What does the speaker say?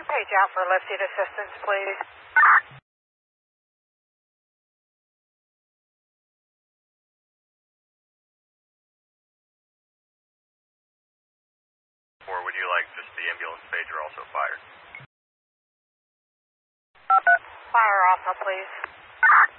Page out for lifted assistance, please. Or would you like just the ambulance pager also fired? Fire also, please.